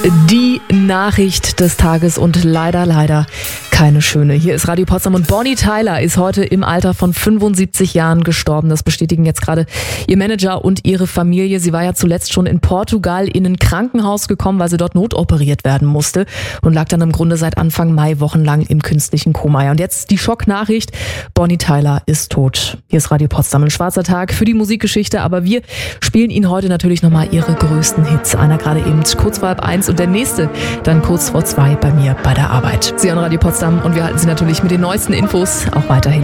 Die Nachricht des Tages und leider keine schöne. Hier ist Radio Potsdam und Bonnie Tyler ist heute im Alter von 75 Jahren gestorben. Das bestätigen jetzt gerade ihr Manager und ihre Familie. Sie war ja zuletzt schon in Portugal in ein Krankenhaus gekommen, weil sie dort notoperiert werden musste und lag dann im Grunde seit Anfang Mai wochenlang im künstlichen Koma. Und jetzt die Schocknachricht: Bonnie Tyler ist tot. Hier ist Radio Potsdam, ein schwarzer Tag für die Musikgeschichte, aber wir spielen Ihnen heute natürlich nochmal ihre größten Hits. Einer gerade eben kurz vor 1:30 und der nächste dann kurz vor 2 bei mir bei der Arbeit. Sie hören Radio Potsdam und wir halten Sie natürlich mit den neuesten Infos auch weiterhin